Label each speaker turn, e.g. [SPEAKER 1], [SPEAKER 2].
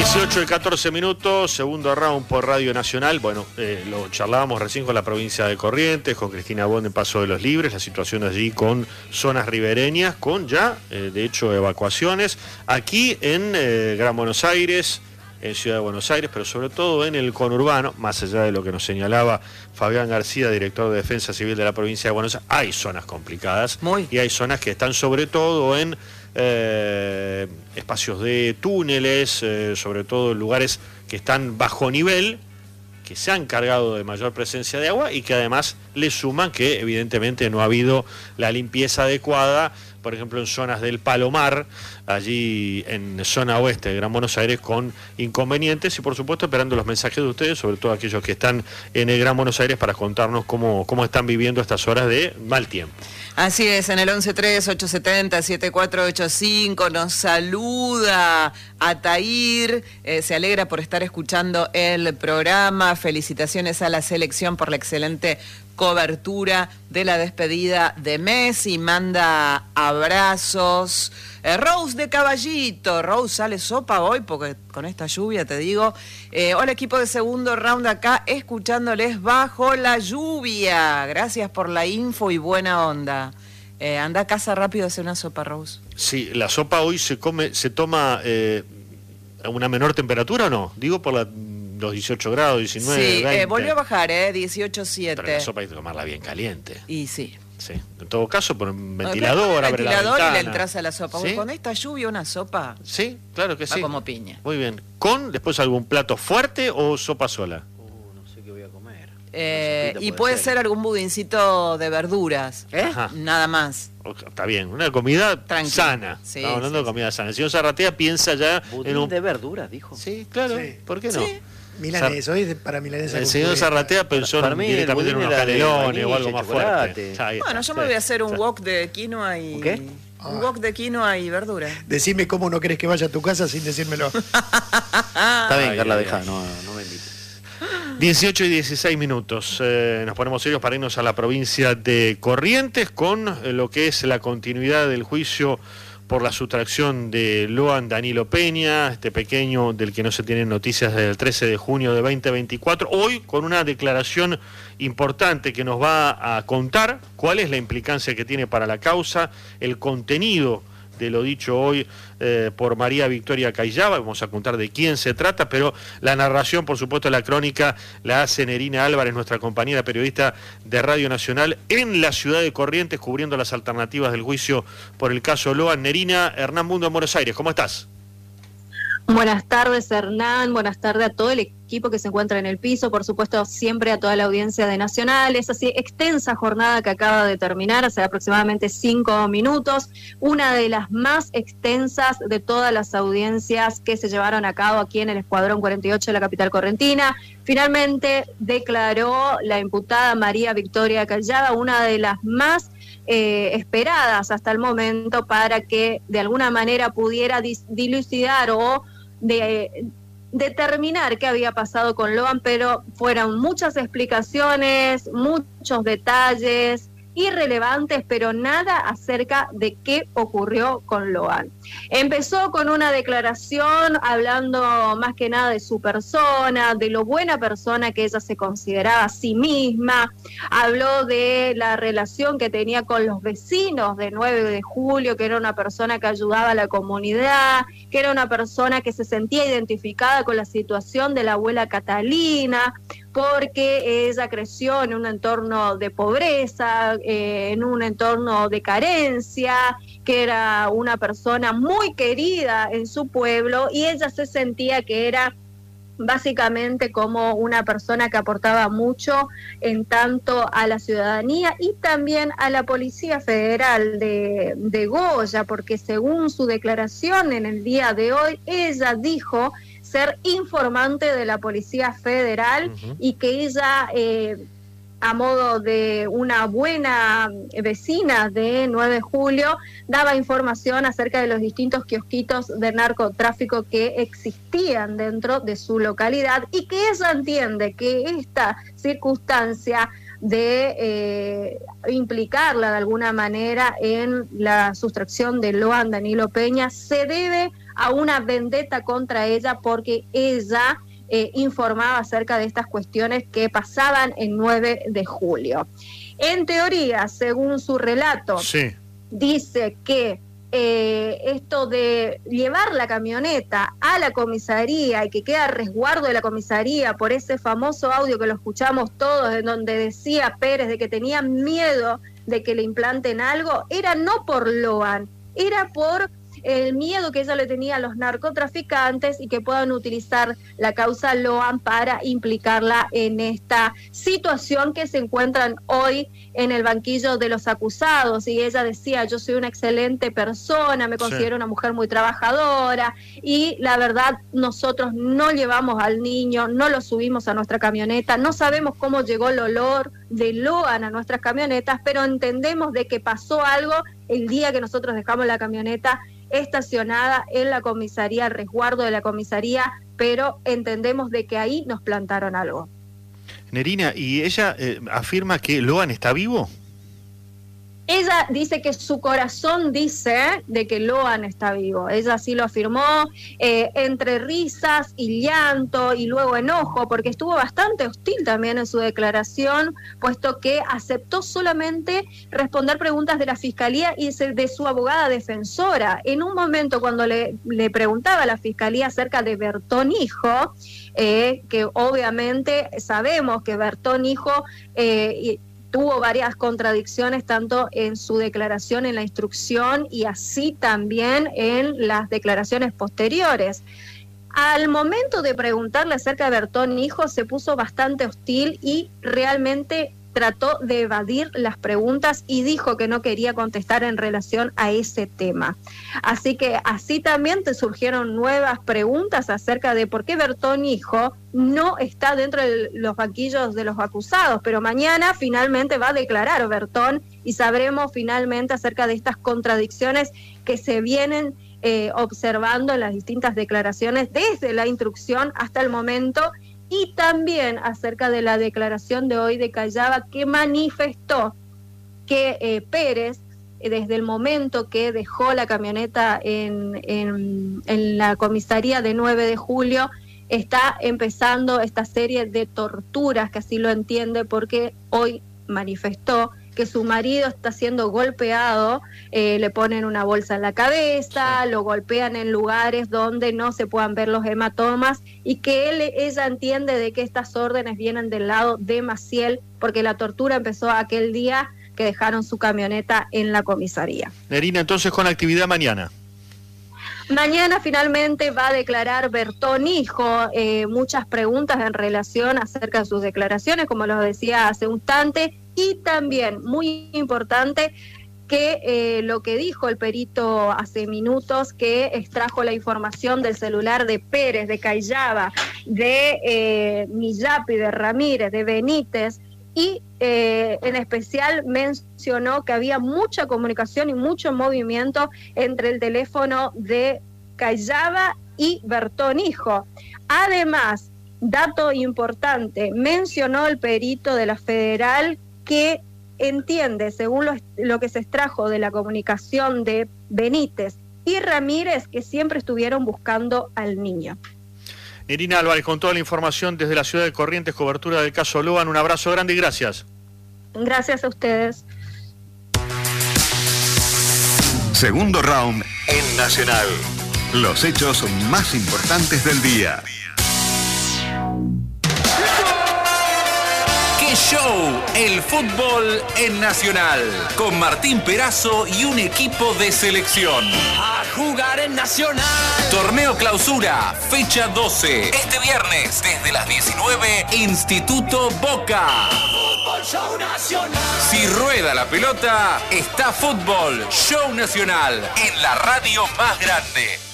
[SPEAKER 1] 18 y 14 minutos, segundo round por Radio Nacional. Bueno, lo charlábamos recién con la provincia de Corrientes, con Cristina Bond en Paso de los Libres, la situación allí con zonas ribereñas, con ya, de hecho, evacuaciones. Aquí en Gran Buenos Aires, en Ciudad de Buenos Aires, pero sobre todo en el conurbano, más allá de lo que nos señalaba Fabián García, director de Defensa Civil de la provincia de Buenos Aires, hay zonas complicadas y hay zonas que están sobre todo en espacios de túneles, sobre todo en lugares que están bajo nivel, que se han cargado de mayor presencia de agua y que además le suman que evidentemente no ha habido la limpieza adecuada, por ejemplo en zonas del Palomar, allí en zona oeste de Gran Buenos Aires, con inconvenientes y por supuesto esperando los mensajes de ustedes, sobre todo aquellos que están en el Gran Buenos Aires, para contarnos cómo están viviendo estas horas de mal tiempo.
[SPEAKER 2] Así es, en el 113870-7485 nos saluda Atair, se alegra por estar escuchando el programa, felicitaciones a la selección por la excelente cobertura de la despedida de Messi, manda abrazos. Rose de Caballito, Rose sale sopa hoy porque con esta lluvia te digo. Hola equipo de segundo round acá, escuchándoles bajo la lluvia. Gracias por la info y buena onda. Anda a casa rápido a hacer una sopa, Rose.
[SPEAKER 1] Sí, la sopa hoy se toma a una menor temperatura o no? Digo por los 18 grados, 19,
[SPEAKER 2] sí,
[SPEAKER 1] 20.
[SPEAKER 2] Volvió a bajar, 18.7.
[SPEAKER 1] Pero la sopa hay que tomarla bien caliente.
[SPEAKER 2] Y sí.
[SPEAKER 1] Sí, en todo caso, por un ventilador, abre la ventana.
[SPEAKER 2] Y le entras a la sopa. ¿Sí? Con esta lluvia una sopa.
[SPEAKER 1] Sí, claro que sí.
[SPEAKER 2] Va como piña.
[SPEAKER 1] Muy bien. ¿Con después algún plato fuerte o sopa sola?
[SPEAKER 3] No sé qué voy a comer.
[SPEAKER 2] Y puede ser algún budincito de verduras. Nada más.
[SPEAKER 1] Está bien, una comida sana.
[SPEAKER 2] Sí,
[SPEAKER 1] estamos hablando de comida sana. El señor Zarratea piensa ya
[SPEAKER 3] budín
[SPEAKER 1] en un...
[SPEAKER 3] de verduras, dijo.
[SPEAKER 1] Sí, claro. Sí. ¿Por qué no? Sí.
[SPEAKER 4] Milanesa, hoy para milanesa.
[SPEAKER 1] El señor Zarratea pensó directamente en unos canelones o algo más fuerte.
[SPEAKER 2] Bueno, yo me voy a hacer un wok de quinoa y...
[SPEAKER 3] ¿Qué?
[SPEAKER 2] Un wok de quinoa y verdura.
[SPEAKER 4] Decime cómo no querés que vaya a tu casa sin decírmelo.
[SPEAKER 3] Está bien, Carla, deja, no me invites.
[SPEAKER 1] 18 y 16 minutos. Nos ponemos serios para irnos a la provincia de Corrientes con lo que es la continuidad del juicio por la sustracción de Loan Danilo Peña, este pequeño del que no se tienen noticias desde el 13 de junio de 2024, hoy con una declaración importante que nos va a contar cuál es la implicancia que tiene para la causa, el contenido de lo dicho hoy por María Victoria Cayaba. Vamos a contar de quién se trata, pero la narración, por supuesto, la crónica la hace Nerina Álvarez, nuestra compañera periodista de Radio Nacional en la ciudad de Corrientes, cubriendo las alternativas del juicio por el caso Loan. Nerina, Hernán Mundo en Buenos Aires, ¿cómo estás?
[SPEAKER 5] Buenas tardes, Hernán, buenas tardes a todo el equipo que se encuentra en el piso, por supuesto siempre a toda la audiencia de Nacional. Es así, extensa jornada que acaba de terminar hace aproximadamente 5 minutos, una de las más extensas de todas las audiencias que se llevaron a cabo aquí en el Escuadrón 48 de la capital correntina. Finalmente declaró la imputada María Victoria Cayaba, una de las más esperadas hasta el momento para que de alguna manera pudiera dilucidar o determinar qué había pasado con Loan, pero fueron muchas explicaciones, muchos detalles irrelevantes, pero nada acerca de qué ocurrió con Loan. Empezó con una declaración hablando más que nada de su persona, de lo buena persona que ella se consideraba a sí misma. Habló de la relación que tenía con los vecinos de 9 de julio, que era una persona que ayudaba a la comunidad, que era una persona que se sentía identificada con la situación de la abuela Catalina, porque ella creció en un entorno de pobreza, en un entorno de carencia, que era una persona muy querida en su pueblo y ella se sentía que era básicamente como una persona que aportaba mucho en tanto a la ciudadanía y también a la Policía Federal de Goya, porque según su declaración en el día de hoy, ella dijo ser informante de la Policía Federal y que ella, a modo de una buena vecina de 9 de julio, daba información acerca de los distintos kiosquitos de narcotráfico que existían dentro de su localidad y que ella entiende que esta circunstancia de implicarla de alguna manera en la sustracción de Loan Danilo Peña se debe a una vendetta contra ella porque ella informaba acerca de estas cuestiones que pasaban el 9 de julio. En teoría, según su relato,
[SPEAKER 1] Sí.
[SPEAKER 5] dice que esto de llevar la camioneta a la comisaría y que queda a resguardo de la comisaría por ese famoso audio que lo escuchamos todos, en donde decía Pérez de que tenía miedo de que le implanten algo, era no por Loan, era por el miedo que ella le tenía a los narcotraficantes y que puedan utilizar la causa Loan para implicarla en esta situación que se encuentran hoy en el banquillo de los acusados. Y ella decía, yo soy una excelente persona, me considero una mujer muy trabajadora y la verdad nosotros no llevamos al niño, no lo subimos a nuestra camioneta, no sabemos cómo llegó el olor de Loan a nuestras camionetas, pero entendemos de que pasó algo el día que nosotros dejamos la camioneta estacionada en la comisaría, al resguardo de la comisaría, pero entendemos de que ahí nos plantaron algo.
[SPEAKER 1] Nerina, ¿y ella afirma que Loan está vivo?
[SPEAKER 5] Ella dice que su corazón dice de que Loan está vivo. Ella así lo afirmó, entre risas y llanto y luego enojo, porque estuvo bastante hostil también en su declaración, puesto que aceptó solamente responder preguntas de la Fiscalía y de su abogada defensora. En un momento cuando le preguntaba a la Fiscalía acerca de Bertón Hijo, que obviamente sabemos que Bertón Hijo tuvo varias contradicciones tanto en su declaración en la instrucción y así también en las declaraciones posteriores. Al momento de preguntarle acerca de Bertón Hijo se puso bastante hostil y realmente trató de evadir las preguntas y dijo que no quería contestar en relación a ese tema. Así que así también te surgieron nuevas preguntas acerca de por qué Bertón Hijo no está dentro de los banquillos de los acusados, pero mañana finalmente va a declarar Bertón y sabremos finalmente acerca de estas contradicciones que se vienen observando en las distintas declaraciones desde la instrucción hasta el momento, y también acerca de la declaración de hoy de Callaba, que manifestó que Pérez, desde el momento que dejó la camioneta en la comisaría de 9 de julio, está empezando esta serie de torturas, que así lo entiende, porque hoy manifestó que su marido está siendo golpeado, le ponen una bolsa en la cabeza, lo golpean en lugares donde no se puedan ver los hematomas, y que ella entiende de que estas órdenes vienen del lado de Maciel, porque la tortura empezó aquel día que dejaron su camioneta en la comisaría.
[SPEAKER 1] Nerina, entonces con actividad mañana.
[SPEAKER 5] Mañana finalmente va a declarar Bertón Hijo, muchas preguntas en relación acerca de sus declaraciones, como lo decía hace un instante, y también, muy importante, que lo que dijo el perito hace minutos, que extrajo la información del celular de Pérez, de Callaba, de Millapi, de Ramírez, de Benítez, y en especial mencionó que había mucha comunicación y mucho movimiento entre el teléfono de Callaba y Bertón Hijo. Además, dato importante, mencionó el perito de la Federal que entiende, según lo que se extrajo de la comunicación de Benítez y Ramírez, que siempre estuvieron buscando al niño.
[SPEAKER 1] Nerina Álvarez, con toda la información desde la ciudad de Corrientes, cobertura del caso Loan. Un abrazo grande y gracias.
[SPEAKER 5] Gracias a ustedes.
[SPEAKER 6] Segundo round en Nacional. Los hechos más importantes del día.
[SPEAKER 7] ¡Qué show! El fútbol en Nacional. Con Martín Perazo y un equipo de selección.
[SPEAKER 8] A jugar en Nacional.
[SPEAKER 7] Torneo Clausura, fecha 12. Este viernes, desde las 19, Instituto Boca.
[SPEAKER 8] Fútbol Show Nacional.
[SPEAKER 7] Si rueda la pelota, está Fútbol Show Nacional en la radio más grande.